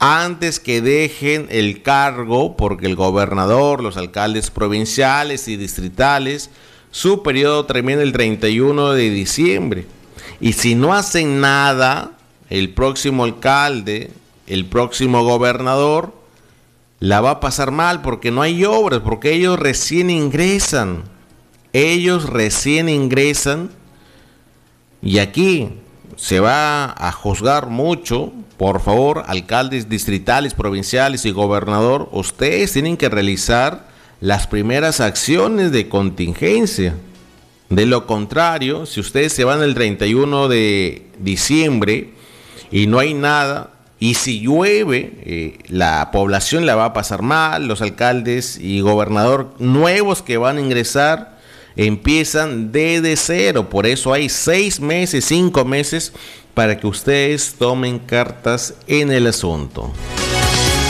antes que dejen el cargo, porque el gobernador, los alcaldes provinciales y distritales, su periodo termina el 31 de diciembre. Y si no hacen nada, el próximo alcalde, el próximo gobernador, la va a pasar mal porque no hay obras, porque ellos recién ingresan. Ellos recién ingresan y aquí se va a juzgar mucho. Por favor, alcaldes distritales, provinciales y gobernador, ustedes tienen que realizar las primeras acciones de contingencia. De lo contrario, si ustedes se van el 31 de diciembre y no hay nada, y si llueve, la población la va a pasar mal, los alcaldes y gobernador nuevos que van a ingresar empiezan desde cero. Por eso hay 6 meses, 5 meses para que ustedes tomen cartas en el asunto.